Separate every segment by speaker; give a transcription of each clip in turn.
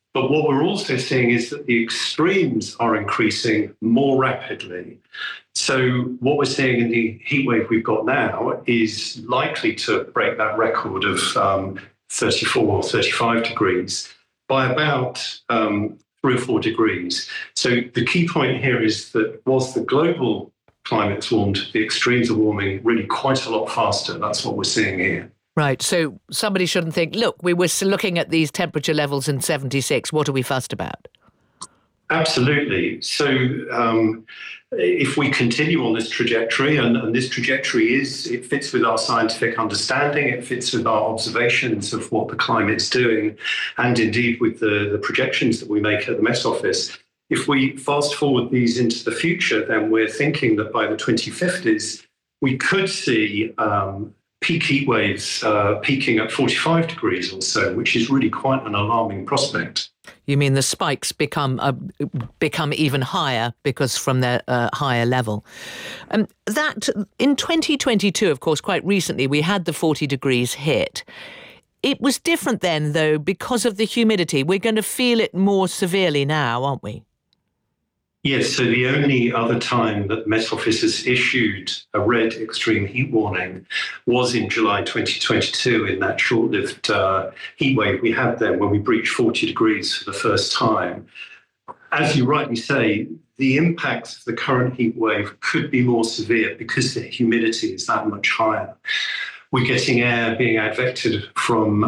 Speaker 1: But what we're also seeing is that the extremes are increasing more rapidly. So what we're seeing in the heat wave we've got now is likely to break that record of 34 or 35 degrees by about 3 or 4 degrees. So the key point here is that whilst the global climate's warmed, the extremes are warming really quite a lot faster. That's what we're seeing here.
Speaker 2: Right. So somebody shouldn't think, look, we were looking at these temperature levels in 76. What are we fussed about?
Speaker 1: Absolutely. So if we continue on this trajectory, and this trajectory it fits with our scientific understanding, it fits with our observations of what the climate's doing, and indeed with the projections that we make at the Met Office. If we fast forward these into the future, then we're thinking that by the 2050s, we could see peak heat waves peaking at 45 degrees or so, which is really quite an alarming prospect.
Speaker 2: You mean the spikes become even higher because from their higher level? That in 2022, of course, quite recently, we had the 40 degrees hit. It was different then, though, because of the humidity. We're going to feel it more severely now, aren't we?
Speaker 1: Yes, so the only other time that the Met Office has issued a red extreme heat warning was in July 2022 in that short-lived heat wave we had then when we breached 40 degrees for the first time. As you rightly say, the impacts of the current heat wave could be more severe because the humidity is that much higher. We're getting air being advected from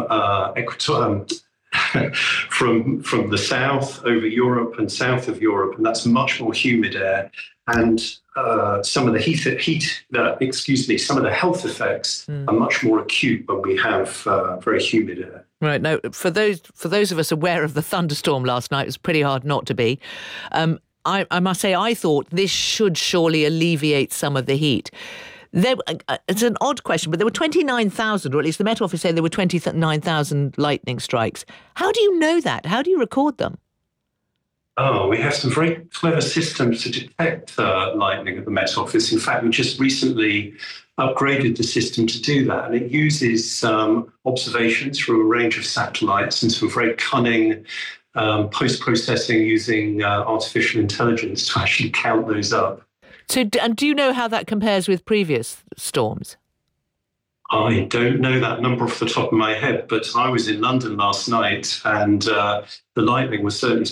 Speaker 1: from the south over Europe and south of Europe, and that's much more humid air. And some of the some of the health effects are much more acute when we have very humid air.
Speaker 2: Right. Now, for those of us aware of the thunderstorm last night, it was pretty hard not to be. I must say, I thought this should surely alleviate some of the heat. It's an odd question, but there were 29,000, or at least the Met Office say there were 29,000 lightning strikes. How do you know that? How do you record them?
Speaker 1: Oh, we have some very clever systems to detect lightning at the Met Office. In fact, we just recently upgraded the system to do that, and it uses observations from a range of satellites and some very cunning post-processing using artificial intelligence to actually count those up.
Speaker 2: So, and do you know how that compares with previous storms?
Speaker 1: I don't know that number off the top of my head, but I was in London last night, and the lightning was certainly